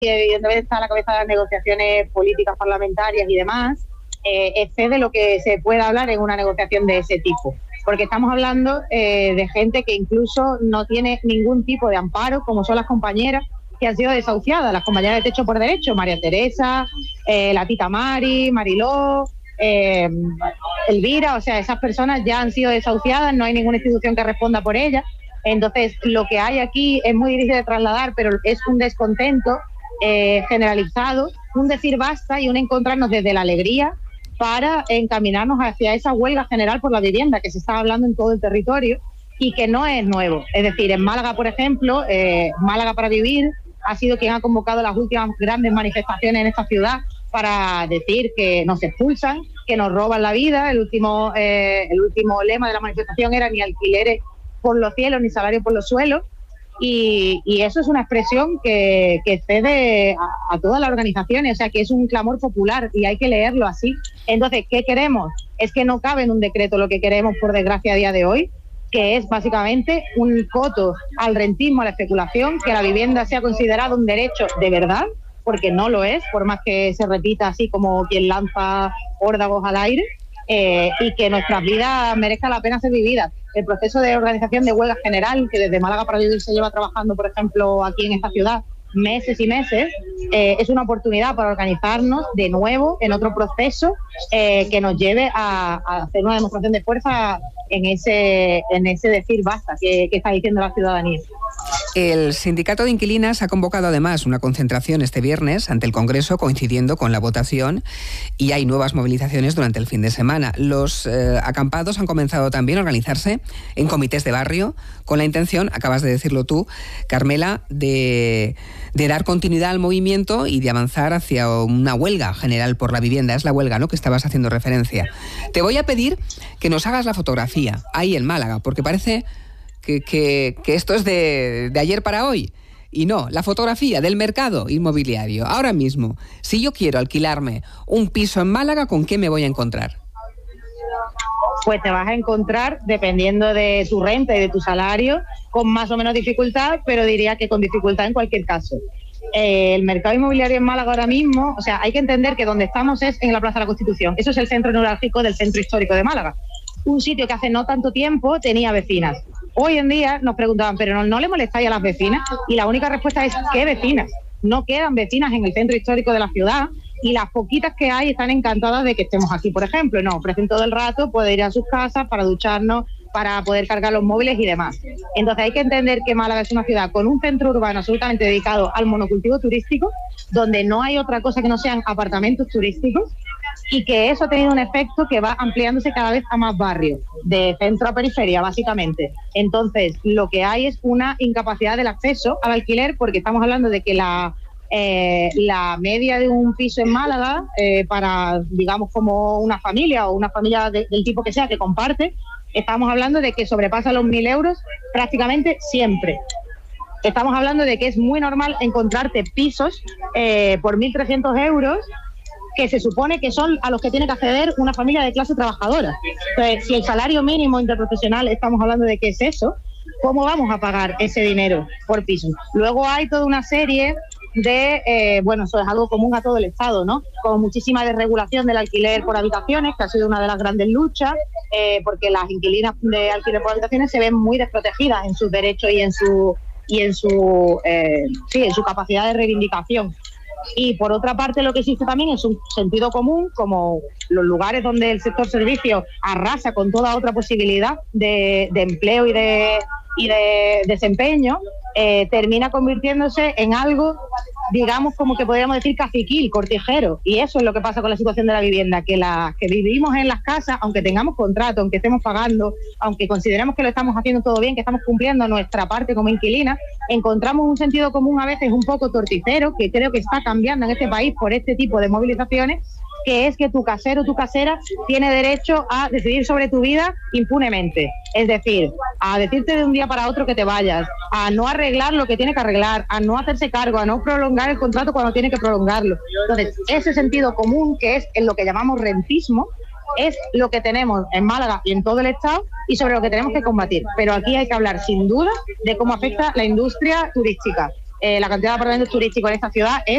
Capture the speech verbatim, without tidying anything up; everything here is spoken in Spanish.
que evidentemente está a la cabeza de las negociaciones políticas parlamentarias y demás, eh, excede lo que se puede hablar en una negociación de ese tipo. Porque estamos hablando eh, de gente que incluso no tiene ningún tipo de amparo, como son las compañeras que han sido desahuciadas, las compañeras de Techo por Derecho, María Teresa, eh, la tita Mari, Mariló, eh, Elvira, o sea, esas personas ya han sido desahuciadas, no hay ninguna institución que responda por ellas. Entonces, lo que hay aquí es muy difícil de trasladar, pero es un descontento eh, generalizado, un decir basta y un encontrarnos desde la alegría para encaminarnos hacia esa huelga general por la vivienda que se está hablando en todo el territorio y que no es nuevo. Es decir, en Málaga, por ejemplo, eh, Málaga para Vivir ha sido quien ha convocado las últimas grandes manifestaciones en esta ciudad para decir que nos expulsan, que nos roban la vida. El último, eh, el último lema de la manifestación era ni alquileres por los cielos ni salario por los suelos. Y, y eso es una expresión que, que excede a, a todas las organizaciones, o sea, que es un clamor popular y hay que leerlo así. Entonces, ¿qué queremos? Es que no cabe en un decreto lo que queremos, por desgracia, a día de hoy, que es básicamente un coto al rentismo, a la especulación, que la vivienda sea considerada un derecho de verdad, porque no lo es, por más que se repita así como quien lanza órdagos al aire, eh, y que nuestras vidas merezcan la pena ser vividas. El proceso de organización de huelga general, que desde Málaga para Vivir se lleva trabajando, por ejemplo, aquí en esta ciudad, meses y meses, eh, es una oportunidad para organizarnos de nuevo en otro proceso eh, que nos lleve a, a hacer una demostración de fuerza en ese, en ese decir basta que, que está diciendo la ciudadanía. El sindicato de inquilinas ha convocado además una concentración este viernes ante el Congreso coincidiendo con la votación y hay nuevas movilizaciones durante el fin de semana. Los eh, acampados han comenzado también a organizarse en comités de barrio con la intención, acabas de decirlo tú, Carmela, de, de dar continuidad al movimiento y de avanzar hacia una huelga general por la vivienda. Es la huelga, ¿no?, que estabas haciendo referencia. Te voy a pedir que nos hagas la fotografía ahí en Málaga, porque parece Que, que, que esto es de, de ayer para hoy. Y no, la fotografía del mercado inmobiliario. Ahora mismo, si yo quiero alquilarme un piso en Málaga, ¿con qué me voy a encontrar? Pues te vas a encontrar, dependiendo de tu renta y de tu salario, con más o menos dificultad, pero diría que con dificultad en cualquier caso. Eh, el mercado inmobiliario en Málaga ahora mismo, o sea, hay que entender que donde estamos es en la Plaza de la Constitución. Eso es el centro neurálgico del centro histórico de Málaga. Un sitio que hace no tanto tiempo tenía vecinas. Hoy en día nos preguntaban, ¿pero no, no le molestáis a las vecinas? Y la única respuesta es, ¿qué vecinas? No quedan vecinas en el centro histórico de la ciudad y las poquitas que hay están encantadas de que estemos aquí, por ejemplo. Nos ofrecen todo el rato poder ir a sus casas para ducharnos, para poder cargar los móviles y demás. Entonces hay que entender que Málaga es una ciudad con un centro urbano absolutamente dedicado al monocultivo turístico, donde no hay otra cosa que no sean apartamentos turísticos, y que eso ha tenido un efecto que va ampliándose cada vez a más barrios, de centro a periferia, básicamente. Entonces, lo que hay es una incapacidad del acceso al alquiler, porque estamos hablando de que la, eh, la media de un piso en Málaga, eh, para, digamos, como una familia o una familia de, del tipo que sea que comparte, estamos hablando de que sobrepasa los mil euros prácticamente siempre. Estamos hablando de que es muy normal encontrarte pisos eh, por mil trescientos euros, que se supone que son a los que tiene que acceder una familia de clase trabajadora. Entonces, si el salario mínimo interprofesional estamos hablando de qué es eso, ¿cómo vamos a pagar ese dinero por piso? Luego hay toda una serie de, eh, bueno, eso es algo común a todo el Estado, ¿no? Con muchísima desregulación del alquiler por habitaciones, que ha sido una de las grandes luchas, eh, porque las inquilinas de alquiler por habitaciones se ven muy desprotegidas en sus derechos y en su, y en su, eh, sí, en su capacidad de reivindicación. Y por otra parte lo que existe también es un sentido común, como los lugares donde el sector servicios arrasa con toda otra posibilidad de, de empleo y de, y de desempeño, eh, termina convirtiéndose en algo, digamos, como que podríamos decir caciquil, cortijero. Y eso es lo que pasa con la situación de la vivienda, que las que vivimos en las casas, aunque tengamos contrato, aunque estemos pagando, aunque consideremos que lo estamos haciendo todo bien, que estamos cumpliendo nuestra parte como inquilina, encontramos un sentido común a veces un poco torticero, que creo que está cambiando en este país por este tipo de movilizaciones, que es que tu casero o tu casera tiene derecho a decidir sobre tu vida impunemente. Es decir, a decirte de un día para otro que te vayas, a no arreglar lo que tiene que arreglar, a no hacerse cargo, a no prolongar el contrato cuando tiene que prolongarlo. Entonces, ese sentido común, que es en lo que llamamos rentismo, es lo que tenemos en Málaga y en todo el Estado y sobre lo que tenemos que combatir. Pero aquí hay que hablar sin duda de cómo afecta la industria turística. Eh, la cantidad de apartamentos turísticos en esta ciudad es